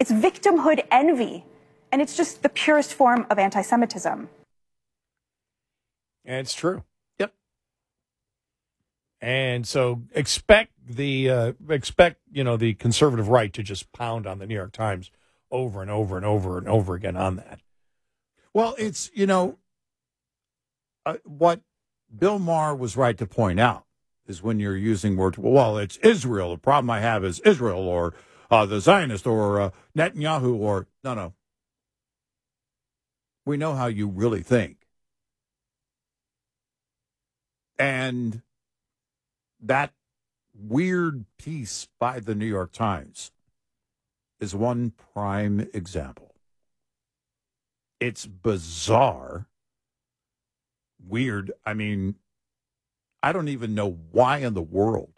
It's victimhood envy. And it's just the purest form of anti-Semitism. And it's true. Yep. And so expect the conservative right to just pound on the New York Times over and over and over and over again on that. Well, it's, what Bill Maher was right to point out is when you're using words, well, it's Israel. The problem I have is Israel or the Zionist or Netanyahu or, no. We know how you really think. And that weird piece by the New York Times is one prime example. It's bizarre, weird. I mean, I don't even know why in the world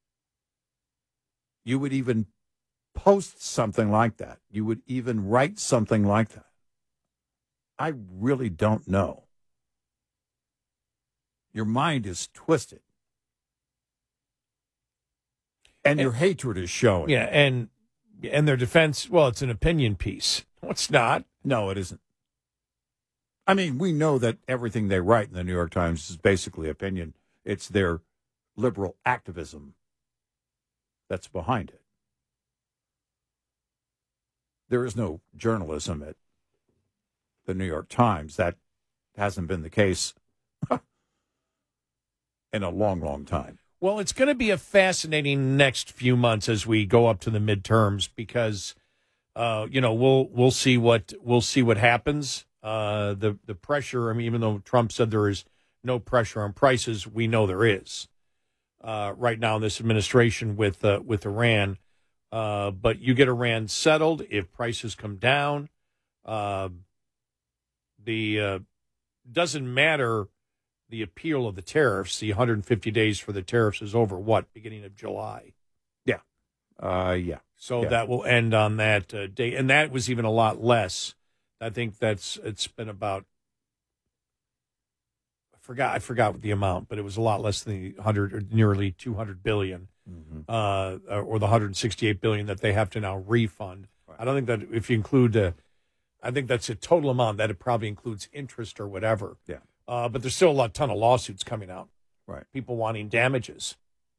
you would even post something like that. You would even write something like that. I really don't know. Your mind is twisted. And your hatred is showing. Yeah, and their defense, well, it's an opinion piece. No, it's not. No, it isn't. I mean, we know that everything they write in the New York Times is basically opinion. It's their liberal activism that's behind it. There is no journalism at the New York Times. That hasn't been the case in a long, long time. Well, it's going to be a fascinating next few months as we go up to the midterms because, we'll see what happens. The pressure. I mean, even though Trump said there is no pressure on prices, we know there is right now in this administration with Iran. But you get Iran settled if prices come down. Doesn't matter the appeal of the tariffs. The 150 days for the tariffs is over. Beginning of July. Yeah. Yeah. So that will end on that day, and that was even a lot less. I think it's been about. I forgot the amount, but it was a lot less than the 100 or nearly 200 billion, or the 168 billion that they have to now refund. Right. I don't think that if you include, I think that's a total amount that it probably includes interest or whatever. Yeah. But there's still a ton of lawsuits coming out. Right. People wanting damages.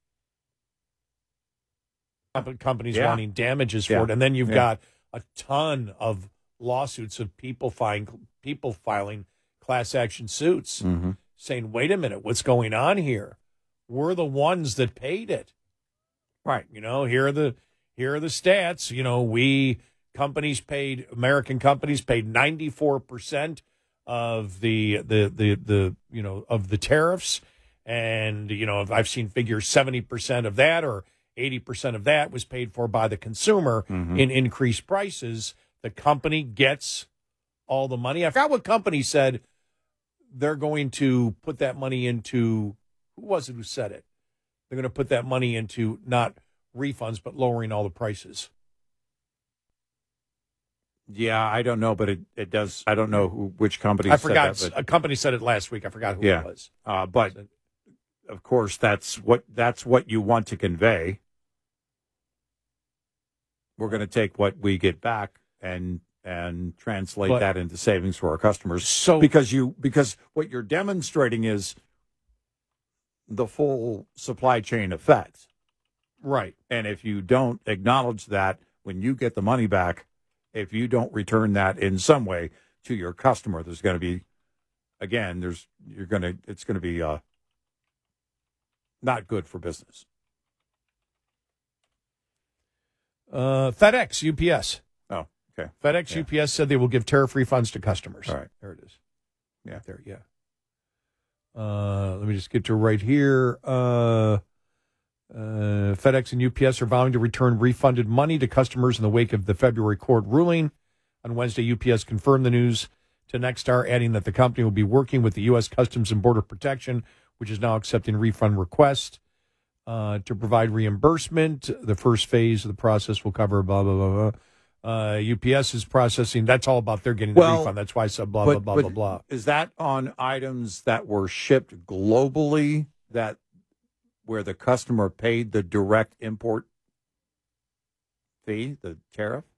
Companies wanting damages for it, and then you've got a ton of lawsuits of people filing class action suits. Mm-hmm. Saying, wait a minute, what's going on here? We're the ones that paid it. Right. Here are the stats. American companies paid 94% of the of the tariffs. And, I've seen figures 70% of that or 80% of that was paid for by the consumer in increased prices. The company gets all the money. I forgot what company said they're going to put that money into, who was it who said it? They're going to put that money into not refunds, but lowering all the prices. Yeah, I don't know, but it does. I don't know which company I forgot. said that. A company said it last week. I forgot who it was. But, of course, that's what you want to convey. We're going to take what we get back and translate that into savings for our customers. So because what you're demonstrating is the full supply chain effect. Right. And if you don't acknowledge that when you get the money back, if you don't return that in some way to your customer, there's going to be, again, it's going to be not good for business. FedEx, UPS. Oh, okay. FedEx, UPS said they will give tariff refunds to customers. All right. There it is. Yeah. There, yeah. Let me just get to right here. FedEx and UPS are vowing to return refunded money to customers in the wake of the February court ruling. On Wednesday, UPS confirmed the news to Nexstar, adding that the company will be working with the U.S. Customs and Border Protection, which is now accepting refund requests, to provide reimbursement. The first phase of the process will cover blah, blah, blah, blah. UPS is processing. That's all about they're getting the refund. That's why I said blah, blah, blah, blah, blah. Is that on items that were shipped globally where the customer paid the direct import fee, the tariff?